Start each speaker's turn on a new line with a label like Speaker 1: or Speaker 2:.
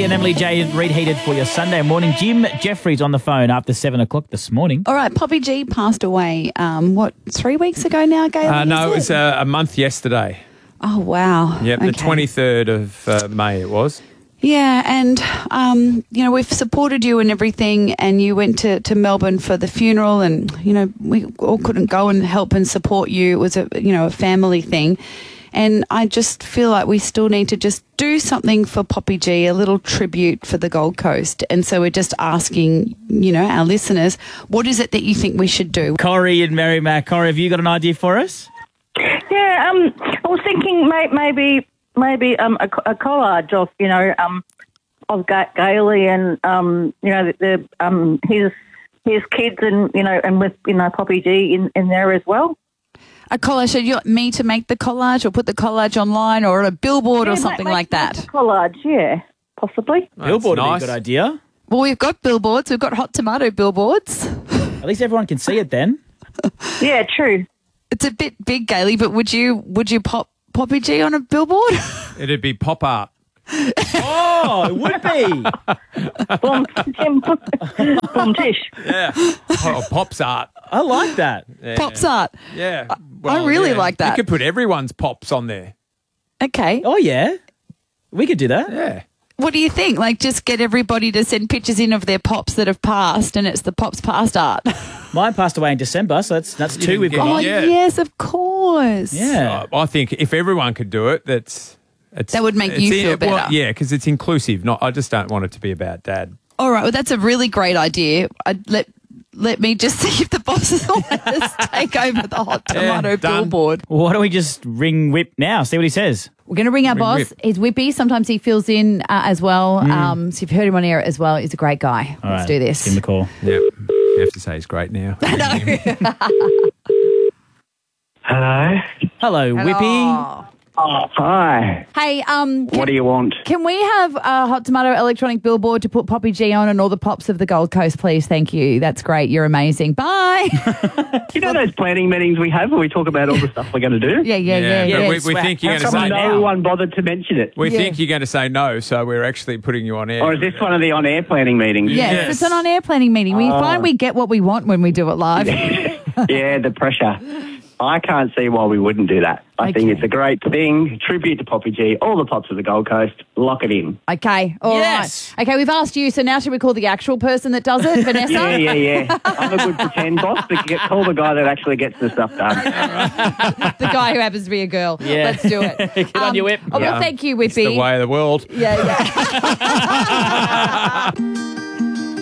Speaker 1: and Emily J reheated for your Sunday morning. Jim Jeffries on the phone after 7 o'clock this morning.
Speaker 2: All right, Poppy G passed away, 3 weeks ago now, Gail?
Speaker 3: No, it was a month yesterday.
Speaker 2: Oh, wow.
Speaker 3: Yep,
Speaker 2: okay.
Speaker 3: the 23rd of May it was.
Speaker 2: Yeah, and, we've supported you and everything, and you went to Melbourne for the funeral, and, we all couldn't go and help and support you. It was a family thing. And I just feel like we still need to just do something for Poppy G, a little tribute for the Gold Coast. And so we're just asking, our listeners, what is it that you think we should do?
Speaker 1: Corey and Merrimack. Corey, have you got an idea for us?
Speaker 4: Yeah, I was thinking maybe a collage of of Gailey and his kids and with Poppy G in there as well.
Speaker 2: A collage? So you want me to make the collage or put the collage online or on a billboard or something like that?
Speaker 4: Make a collage, yeah, possibly.
Speaker 1: Billboard would
Speaker 3: nice.
Speaker 1: be a good idea.
Speaker 2: Well, we've got billboards. We've got hot tomato billboards.
Speaker 1: At least everyone can see it then.
Speaker 4: Yeah, true.
Speaker 2: It's a bit big, Gailey, but would you pop Poppy G on a billboard?
Speaker 3: It'd be pop art.
Speaker 1: Oh, it would be.
Speaker 4: Boom tish.
Speaker 3: Yeah. Or pops art.
Speaker 1: I like that.
Speaker 3: Yeah.
Speaker 2: Pops art.
Speaker 3: Yeah.
Speaker 2: I really like that.
Speaker 3: You could put everyone's pops on there.
Speaker 2: Okay.
Speaker 1: Oh, yeah. We could do that.
Speaker 3: Yeah.
Speaker 2: What do you think? Like, just get everybody to send pictures in of their pops that have passed, and it's the pops past art.
Speaker 1: Mine passed away in December, so that's two we've
Speaker 3: get
Speaker 1: got.
Speaker 2: Oh,
Speaker 3: on. Yeah.
Speaker 2: yes, of course.
Speaker 1: Yeah.
Speaker 3: I think if everyone could do it,
Speaker 2: That would make you feel better.
Speaker 3: Well, yeah, because it's inclusive. I just don't want it to be about Dad.
Speaker 2: All right, well, that's a really great idea. Let me just see if the bosses will let us take over the hot tomato
Speaker 3: done.
Speaker 2: billboard.
Speaker 1: Well, why don't we just ring Whip now, see what he says?
Speaker 5: We're going to ring our boss.
Speaker 3: Whip.
Speaker 5: He's Whippy. Sometimes he fills in as well. So if you've heard him on air as well, he's a great guy.
Speaker 1: All
Speaker 5: Let's
Speaker 1: right,
Speaker 5: do this.
Speaker 1: Give him a call.
Speaker 3: Yeah. You have to say he's great now.
Speaker 6: Hello.
Speaker 1: Hello, Whippy.
Speaker 6: Oh, hi.
Speaker 5: Hey,
Speaker 6: What do you want?
Speaker 5: can we have a hot tomato electronic billboard to put Poppy G on and all the pops of the Gold Coast, please? Thank you. That's great. You're amazing. Bye.
Speaker 6: You know those planning meetings we have where we talk about all the stuff we're going to do?
Speaker 5: Yeah.
Speaker 3: But we think you're going to say
Speaker 6: No one bothered to mention it.
Speaker 3: We think you're going to say no, so we're actually putting you on air.
Speaker 6: Or is this one of the on-air planning meetings?
Speaker 5: Yes, it's an on-air planning meeting. We find we get what we want when we do it live.
Speaker 6: Yeah, the pressure. I can't see why we wouldn't do that. I think it's a great thing. Tribute to Poppy G, all the pops of the Gold Coast. Lock it in.
Speaker 5: Okay, all
Speaker 1: Yes.
Speaker 5: right. Okay, we've asked you, so now should we call the actual person that does it, Vanessa?
Speaker 6: Yeah. I'm a good pretend boss, but call the guy that actually gets the stuff done.
Speaker 5: The guy who happens to be a girl.
Speaker 1: Yeah.
Speaker 5: Let's do it.
Speaker 1: Get on your Whip.
Speaker 5: Oh, well, thank you, Whippy.
Speaker 3: It's the way of the world.
Speaker 5: Yeah.